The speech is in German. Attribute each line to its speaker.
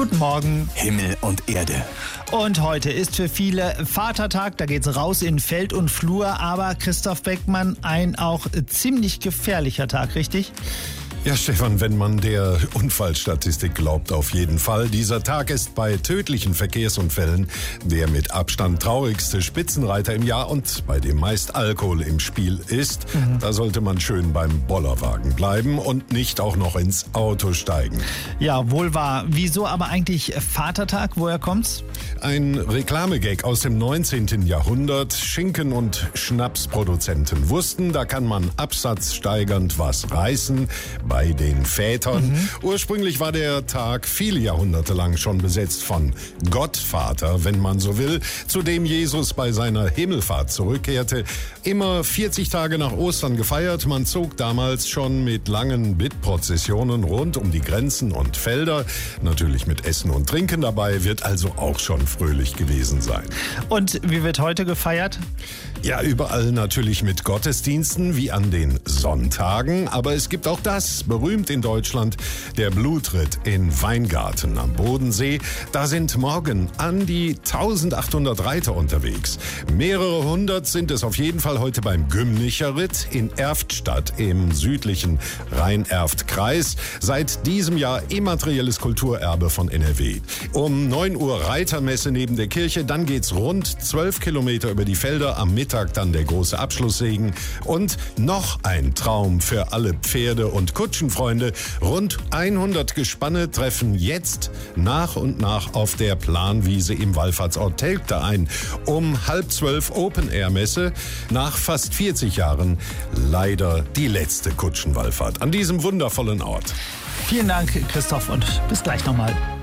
Speaker 1: Guten Morgen.
Speaker 2: Himmel und Erde.
Speaker 1: Und heute ist für viele Vatertag. Da geht's raus in Feld und Flur. Aber Christoph Beckmann, ein auch ziemlich gefährlicher Tag, richtig?
Speaker 3: Ja, Stefan, wenn man der Unfallstatistik glaubt, auf jeden Fall. Dieser Tag ist bei tödlichen Verkehrsunfällen der mit Abstand traurigste Spitzenreiter im Jahr und bei dem meist Alkohol im Spiel ist. Da sollte man schön beim Bollerwagen bleiben und nicht auch noch ins Auto steigen.
Speaker 1: Ja, wohl wahr. Wieso aber eigentlich Vatertag? Woher kommt's?
Speaker 3: Ein Reklamegag aus dem 19. Jahrhundert. Schinken- und Schnapsproduzenten wussten, da kann man absatzsteigernd was reißen bei den Vätern. Ursprünglich war der Tag viele Jahrhunderte lang schon besetzt von Gottvater, wenn man so will, zu dem Jesus bei seiner Himmelfahrt zurückkehrte. Immer 40 Tage nach Ostern gefeiert. Man zog damals schon mit langen Bittprozessionen rund um die Grenzen und Felder. Natürlich mit Essen und Trinken dabei, wird also auch schon fröhlich gewesen sein.
Speaker 1: Und wie wird heute gefeiert?
Speaker 3: Ja, überall natürlich mit Gottesdiensten wie an den Sonntagen. Aber es gibt auch das, berühmt in Deutschland, der Blutritt in Weingarten am Bodensee. Da sind morgen an die 1800 Reiter unterwegs. Mehrere hundert sind es auf jeden Fall heute beim Gümnicher Ritt in Erftstadt im südlichen Rhein-Erft-Kreis. Seit diesem Jahr immaterielles Kulturerbe von NRW. Um 9 Uhr Reitermesse neben der Kirche, dann geht's rund 12 Kilometer über die Felder, am Mittag dann der große Abschlusssegen und noch ein Traum für alle Pferde- und Kutschenfreunde. Rund 100 Gespanne treffen jetzt nach und nach auf der Planwiese im Wallfahrtsort Telgte ein. Um 11:30 Open-Air-Messe, nach fast 40 Jahren leider die letzte Kutschenwallfahrt an diesem wundervollen Ort.
Speaker 1: Vielen Dank, Christoph, und bis gleich nochmal.